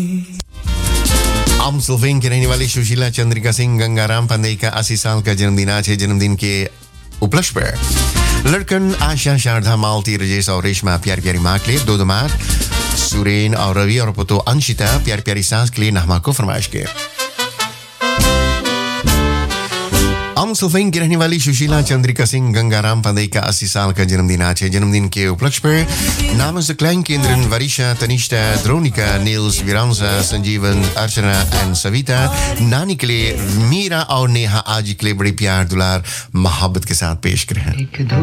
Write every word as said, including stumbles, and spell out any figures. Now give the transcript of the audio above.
आम सुल्फेन की रहने वाली सुशीला चंद्रिका सिंह गंगाराम पंडे का अस्सी साल का जन्मदिन आज है। जन्मदिन के उपलक्ष्य पर लड़कन आशा शारदा मालती रजेश और रेशमा प्यारी प्यारी माँ के लिए दो दमाद सुरेन और रवि और पुतो अंशिता प्यारी प्यारी सास के लिए नहमा को फरमाइश के। आम सुल्फेन की रहने वाली सुशीला चंद्रिका सिंह गंगाराम पंडे का अस्सी साल का जन्मदिन आज है। जन्मदिन के उपलक्ष्य पर नामस clang केंद्रन वरिशा Tanishtha द्रोनिका Niels विरांसा Sanjeevan Archana and Savita नानी के लिए मीरा और नेहा आज के लिए बड़ी प्यार दुलार मोहब्बत के साथ पेश करें।